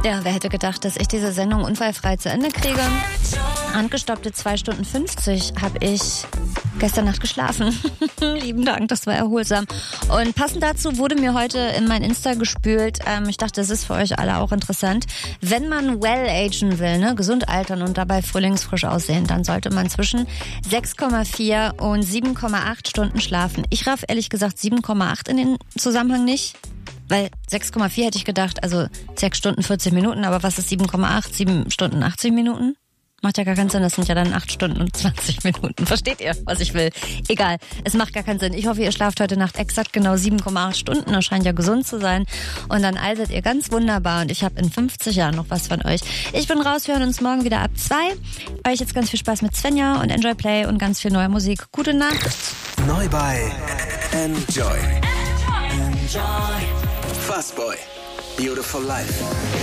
Ja, wer hätte gedacht, dass ich diese Sendung unfallfrei zu Ende kriege? Handgestoppte 2 Stunden 50 habe ich gestern Nacht geschlafen. Lieben Dank, das war erholsam. Und passend dazu wurde mir heute in mein Insta gespült, ich dachte, das ist für euch alle auch interessant, wenn man well-agen will, ne, gesund altern und dabei frühlingsfrisch aussehen, dann sollte man zwischen 6,4 und 7,8 Stunden schlafen. Ich raff ehrlich gesagt 7,8 in den Zusammenhang nicht. Weil 6,4 hätte ich gedacht, also 6 Stunden 40 Minuten, aber was ist 7,8? 7 Stunden 80 Minuten? Macht ja gar keinen Sinn, das sind ja dann 8 Stunden und 20 Minuten. Versteht ihr, was ich will? Egal, es macht gar keinen Sinn. Ich hoffe, ihr schlaft heute Nacht exakt genau 7,8 Stunden. Das scheint ja gesund zu sein. Und dann altert ihr ganz wunderbar und ich habe in 50 Jahren noch was von euch. Ich bin raus, wir hören uns morgen wieder ab 2. Euch jetzt ganz viel Spaß mit Svenja und Enjoy Play und ganz viel neue Musik. Gute Nacht. Neu bei Enjoy. Fuzzboy. Beautiful Life.